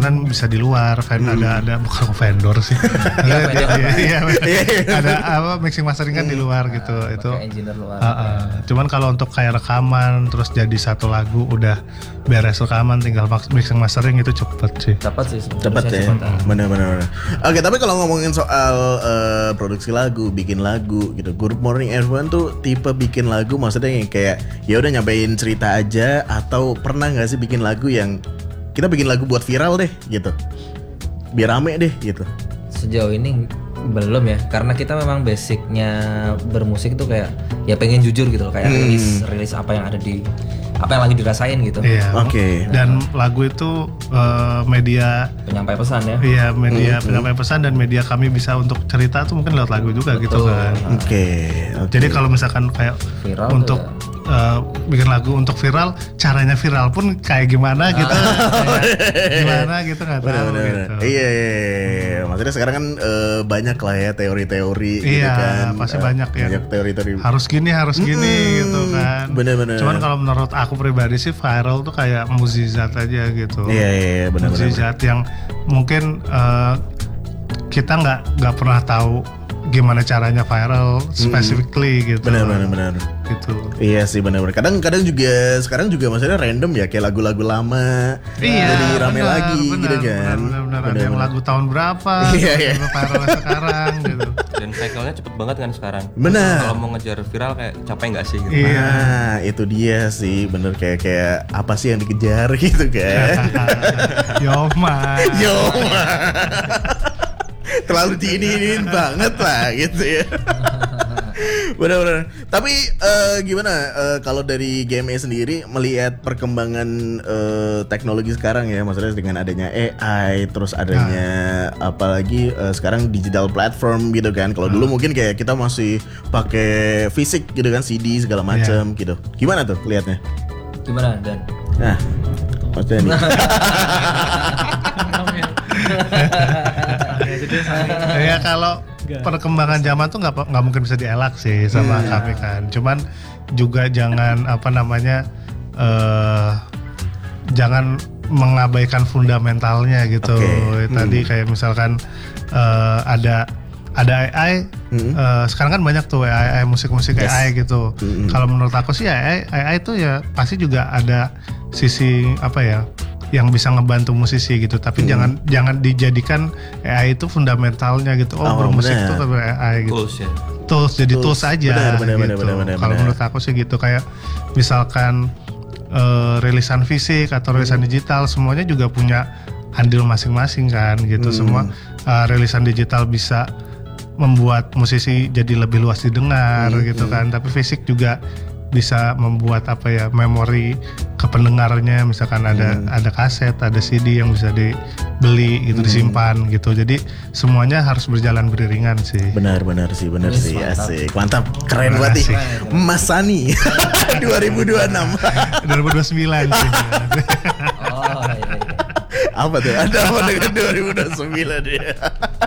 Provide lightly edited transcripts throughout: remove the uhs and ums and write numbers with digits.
kemungkinan bisa di luar, ada bukan vendor sih. Ada apa mixing mastering kan di luar gitu. Itu engineer luar. Cuman kalau untuk kayak rekaman terus jadi satu lagu udah beres rekaman tinggal mixing mastering itu cepet sih. Cepet ya. Benar. Oke, tapi kalau ngomongin soal produksi lagu, bikin lagu gitu, Good Morning Everyone tuh tipe bikin lagu maksudnya yang kayak ya udah nyampein cerita aja, atau pernah nggak sih bikin lagu yang kita bikin lagu buat viral deh gitu, biar rame deh gitu? Sejauh ini belum ya, karena kita memang basicnya bermusik tuh kayak ya pengen jujur gitu loh, kayak rilis apa yang ada di apa yang lagi dirasain gitu. Iya. Oke. Dan lagu itu media penyampai pesan ya. Iya, media penyampai pesan, dan media kami bisa untuk cerita tuh mungkin lewat lagu juga. Betul. Gitu kan. Oke. Jadi kalau misalkan kayak viral untuk bikin lagu untuk viral, caranya viral pun kayak gimana gitu, gimana gitu nggak tahu. Gitu. Iya. Maksudnya sekarang kan banyak lah ya teori-teori gitu kan. Iya, pasti banyak ya. Banyak teori-teori. Harus gini gitu kan. Bener. Cuman kalau menurut aku pribadi sih viral tuh kayak mukjizat aja gitu. Iya, benar. Mukjizat yang mungkin kita nggak pernah tahu gimana caranya viral specifically gitu. Benar. Gitu. Iya sih, benar. Kadang juga sekarang juga maksudnya random ya, kayak lagu-lagu lama jadi rame lagi gitu kan. Benar. Ada yang lagu tahun berapa, lagu viral sekarang gitu. Dan cycle-nya cepet banget kan sekarang. Benar. Kalau mau ngejar viral kayak capek nggak sih gitu. Iya. Nah, itu dia sih, bener, kayak apa sih yang dikejar gitu kan. Yoma. Terlalu diinin banget lah gitu ya. Benar. Tapi gimana kalau dari GME sendiri melihat perkembangan teknologi sekarang ya, maksudnya dengan adanya AI, terus adanya apalagi sekarang digital platform gitu kan. Kalau dulu mungkin kayak kita masih pakai fisik gitu kan, CD segala macam gitu. Gimana tuh lihatnya? Gimana Dan? Nah, maksudnya nih. Ya kalau perkembangan zaman tuh nggak mungkin bisa dielak sih sama kami kan. Cuman juga jangan jangan mengabaikan fundamentalnya gitu. Tadi kayak misalkan ada AI, sekarang kan banyak tuh AI musik-musik AI gitu. Kalau menurut aku sih AI itu ya pasti juga ada sisi yang bisa ngebantu musisi gitu, tapi jangan dijadikan AI itu fundamentalnya gitu. Bermusik tuh AI gitu. Tools aja. Bener. Kalau menurut aku sih gitu, kayak misalkan rilisan fisik atau rilisan digital semuanya juga punya andil masing-masing kan gitu. Semua rilisan digital bisa membuat musisi jadi lebih luas didengar gitu kan, tapi fisik juga bisa membuat memori ke pendengarnya, misalkan ada kaset, ada CD yang bisa dibeli gitu, disimpan gitu. Jadi semuanya harus berjalan beriringan sih. Benar sih, asik. Mantap, keren banget nih Mas Sani. 2026. 2029 sih. Apa tuh? Ada apa dengan 2029 dia?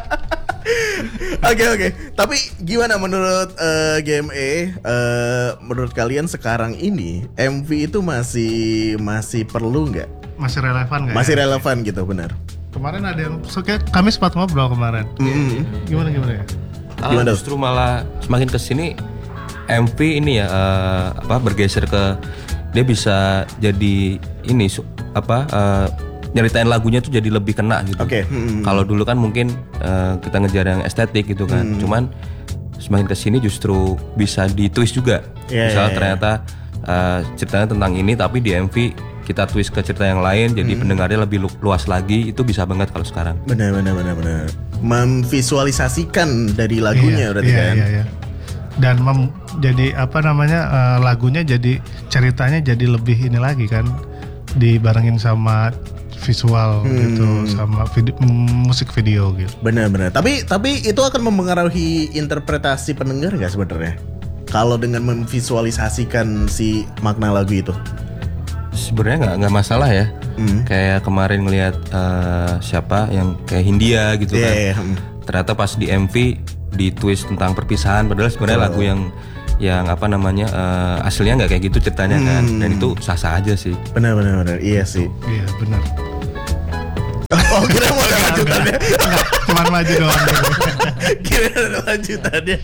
Oke. Tapi gimana menurut GME? Menurut kalian sekarang ini MV itu masih perlu nggak? Masih relevan nggak? Masih relevan gitu, benar. Kemarin ada yang kami sempat ngobrol kemarin. Gimana ya? Gimana? Justru malah semakin kesini MV ini ya bergeser ke dia bisa jadi ini nyeritain lagunya tuh jadi lebih kena gitu. Kalau dulu kan mungkin kita ngejar yang estetik gitu kan. Cuman semakin kesini justru bisa ditwist juga. Misalnya ternyata ceritanya tentang ini, tapi di MV kita twist ke cerita yang lain, jadi pendengarnya lebih luas lagi. Itu bisa banget kalau sekarang. Benar. Memvisualisasikan dari lagunya berarti kan. Iya. Dan jadi lagunya jadi ceritanya jadi lebih ini lagi kan, dibarengin sama visual gitu, sama musik video gitu. Benar. Tapi itu akan mempengaruhi interpretasi pendengar nggak sebenarnya? Kalau dengan memvisualisasikan si makna lagu itu? Sebenarnya nggak masalah ya. Kayak kemarin ngelihat siapa yang kayak Hindia gitu kan. Ternyata pas di MV di twist tentang perpisahan, padahal sebenarnya lagu yang aslinya nggak kayak gitu ceritanya kan. Dan itu sah-sah aja sih. Benar. Iya sih. Iya benar. Oh, kira mau ada lanjutannya. Enggak, cuman maju doang gitu. Kira ada lanjutannya.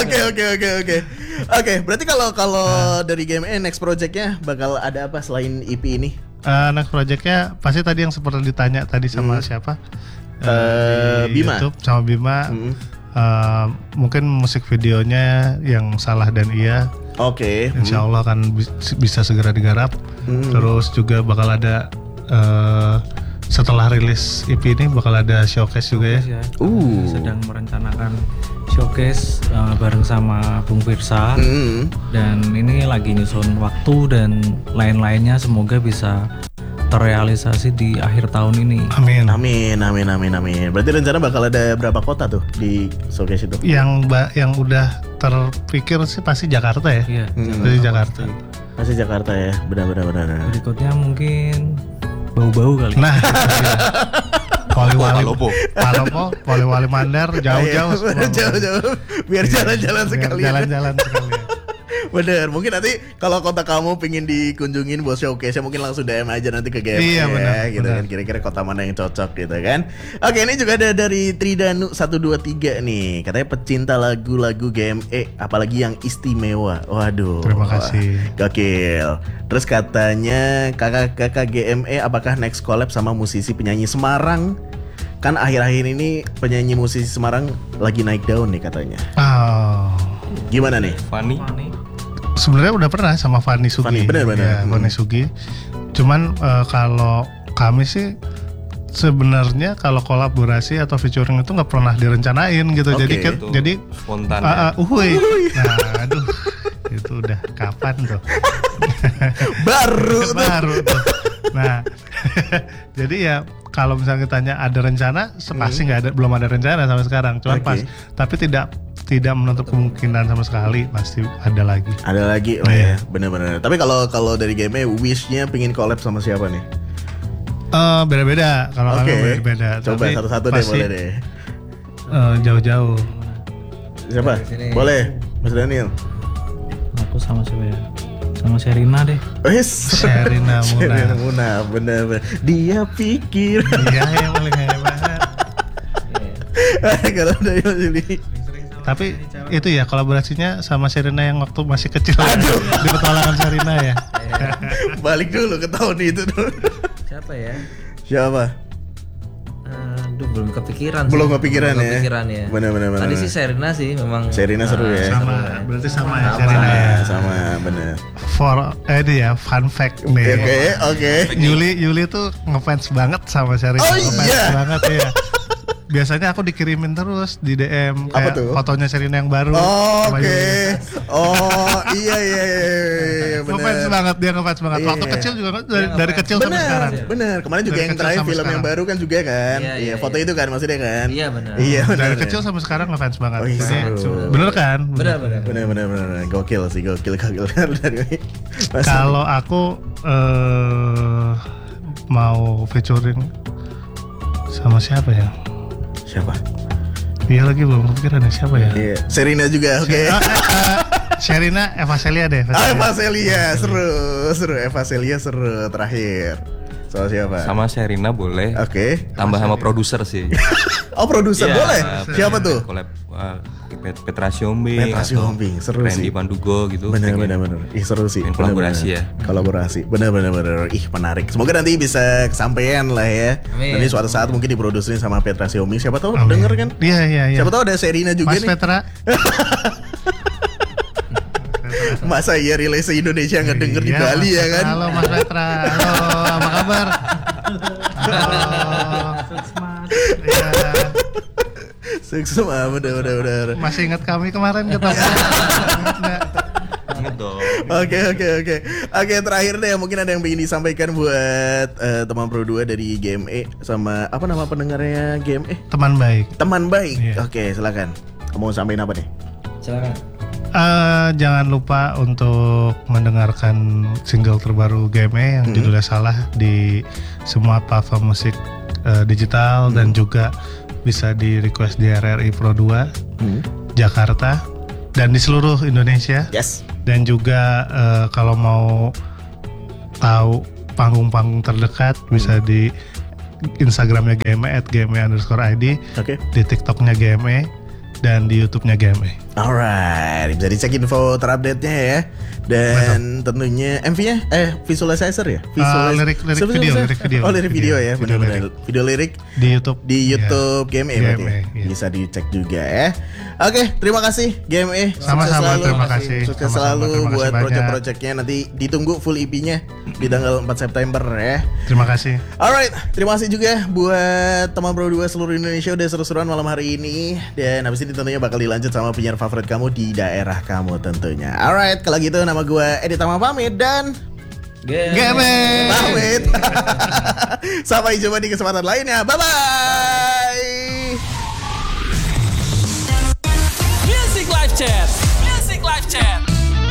Oke, berarti kalau dari Game next projectnya bakal ada apa selain EP ini? Next projectnya pasti tadi yang seperti ditanya tadi sama siapa? Di Bima. YouTube sama Bima. Mungkin musik videonya yang Salah dan Iya. Oke. Insya Allah akan bisa segera digarap. Terus juga bakal ada setelah rilis EP ini bakal ada showcase juga ya. Sedang merencanakan showcase bareng sama Bung Firsa. Dan ini lagi nyusun waktu dan lain-lainnya, semoga bisa terrealisasi di akhir tahun ini. Amin. Amin. Berarti rencana bakal ada berapa kota tuh di showcase itu? Yang udah terpikir sih pasti Jakarta ya. Iya. Pasti Jakarta. Masih Jakarta ya, benar. Berikutnya mungkin bau-bau kali. Nah, Palopo. Poliwali Mandar, jauh-jauh semua. Jauh-jauh. Biar jalan-jalan sekalian. Jalan-jalan sekalian. Bener, mungkin nanti kalau kota kamu pingin dikunjungin buat showcase, mungkin langsung DM aja nanti ke GME. Iya, benar, gitu benar. kan, kira-kira kota mana yang cocok gitu kan. Oke, ini juga ada dari Tridanu 123 nih, katanya pecinta lagu-lagu GME, apalagi yang istimewa. Waduh. Terima kasih. Gokil. Terus katanya kakak-kakak GME apakah next collab sama musisi penyanyi Semarang? Kan akhir-akhir ini penyanyi musisi Semarang lagi naik daun nih katanya. Gimana nih? Fanny. Sebenarnya udah pernah sama Fanny Sugi. Bener. Ya, Fanny Sugi. Cuman kalau kami sih sebenarnya kalau kolaborasi atau featuring itu nggak pernah direncanain gitu. Oke, Jadi spontan. Nah, aduh, itu udah kapan tuh? Baru tuh. Nah, jadi ya kalau misalnya ditanya ada rencana, pasti belum ada rencana sampai sekarang. Cuman tapi tidak menutup kemungkinan sama sekali, pasti ada lagi. Ada lagi, ya, bener-bener. Tapi kalau dari game wish-nya pingin collab sama siapa nih? Beda-beda. Kalau kami beda. Coba tapi satu-satu deh, boleh deh. Jauh-jauh. Siapa? Boleh, Mas Daniel. Aku sama siapa ya? Sama Sherina deh. Sherina Muna, bener. Dia pikir. Dia yang paling hebat. Kalau dari Mas Yuli. Tapi itu ya kolaborasinya sama Sherina yang waktu masih kecil di petualangan Sherina ya. Balik dulu ke tahun itu dulu. Siapa ya? Aduh, belum kepikiran. Belum kepikiran ya. Benar. Tadi sih Sherina sih memang. Sherina seru ya. Berarti sama ya Sherina ya. Sama, benar. Ini ya fun fact nih. Oke. Yuli tuh ngefans banget sama Sherina. Ngefans banget ya. Biasanya aku dikirimin terus di DM kayak fotonya Sherina yang baru. Oke. Iya. Ngefans banget. Waktu kecil juga dari kecil sampai sekarang. Bener. Kemarin juga yang terakhir film yang baru kan juga kan. Iya, foto itu kan maksudnya kan. Iya benar. Iya, dari kecil sampai sekarang ngefans banget. Bener kan? Bener. Gokil. Kalau aku mau featuring sama siapa ya? Siapa? Iya lagi belum kepikiran ya siapa ya? Iya. Sherina juga, oke. Sherina, Eva Celia deh. Eva Celia, seru. Eva Celia seru terakhir. Soal siapa? Sama Sherina boleh. Oke. Tambah sama produser sih. Produser boleh. Siapa tuh? Collab Petra Siombing, seru Randy sih. Pandugo gitu. Bener. Seru sih. Kolaborasi ya. Kolaborasi. Bener. Menarik. Semoga nanti bisa kesampaian lah ya. Amin. Nanti suatu saat mungkin diproduksi sama Petra Siombing. Siapa tahu denger kan? Iya. Siapa tahu ada Sherina juga Mas nih. Petra. Masa iya relay se-Indonesia nggak denger di Bali ya kan? Halo Mas Petra. Halo, apa kabar? Iya. Sukses bener. Masih ingat kami kemarin ketemu? Ingat dong. Oke, terakhir deh mungkin ada yang ingin disampaikan buat teman Pro 2 dari GME sama apa nama pendengarnya GME? Teman baik. Iya. Oke, silakan. Kamu mau sampaikan apa nih? Silakan. Jangan lupa untuk mendengarkan single terbaru GME yang judulnya Salah di semua platform musik digital dan juga bisa di request di RRI Pro 2 Jakarta dan di seluruh Indonesia. Yes. Dan juga kalau mau tahu panggung-panggung terdekat bisa di Instagramnya GME @gme_id, Oke. di TikToknya GME, dan di YouTube-nya GME. Alright, bisa dicek info terupdate-nya ya. Dan tentunya MV-nya visualizer ya? Lirik video. Oh, lirik video ya, Video benar-benar. Video lirik Di YouTube. di YouTube GME berarti ya? iya. Bisa dicek juga ya. Oke, terima kasih GME. Sukses Sama-sama, selalu. terima kasih. Sukses Sama-sama, selalu terima kasih buat banyak. project-projectnya. Nanti ditunggu full EP-nya di tanggal 4 September ya. Terima kasih. Alright, terima kasih juga buat teman Bro 2 seluruh Indonesia udah seru-seruan malam hari ini. Dan habis ini tentunya bakal dilanjut sama penyiar favorit kamu di daerah kamu tentunya. Alright, kalau gitu nama gue Edi Tama pamit dan GME. pamit. Sampai jumpa di kesempatan lainnya. Bye-bye. Music Live Chat.